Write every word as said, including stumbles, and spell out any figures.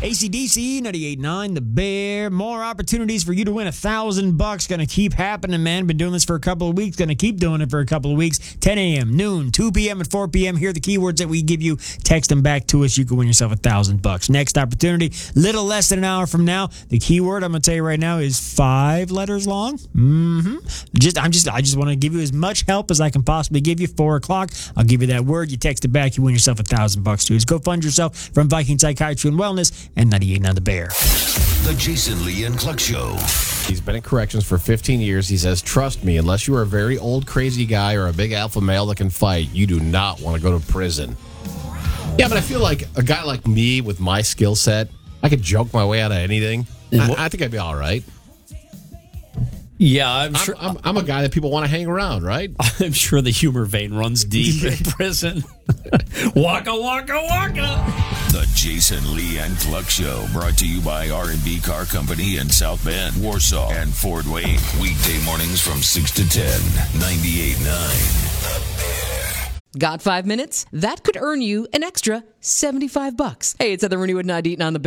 A C D C, ninety-eight point nine, The Bear. More opportunities for you to win a thousand bucks. Going to keep happening, man. Been doing this for a couple of weeks. Going to keep doing it for a couple of weeks. ten a.m., noon, two p.m., and four p.m. Here are the keywords that we give you. Text them back to us. You can win yourself a thousand bucks. Next opportunity, little less than an hour from now. The keyword I'm going to tell you right now is five letters long. Mm-hmm. Just, I'm just, I just want to give you as much help as I can possibly give you. Four o'clock. I'll give you that word. You text it back. You win yourself a thousand bucks too. Just go fund yourself from Viking Psychiatry and Wellness and ninety-eight point nine The Bear. The Jason Lee and Cluck Show. He's been in corrections for fifteen years. He says, trust me, unless you are a very old crazy guy or a big alpha male that can fight, you do not want to go to prison. Yeah, but I feel like a guy like me with my skill set, I could joke my way out of anything. I, I think I'd be all right. Yeah, I'm sure. I'm, I'm, I'm a guy that people want to hang around, right? I'm sure the humor vein runs deep in prison. Waka, waka, waka. The Jason Lee and Cluck Show, brought to you by R and B Car Company in South Bend, Warsaw, and Fort Wayne. Weekday mornings from six to ten, ninety-eight point nine The Bear. Got five minutes? That could earn you an extra seventy-five bucks. Hey, it's Heather Rooney with ninety-eight point nine The Bear.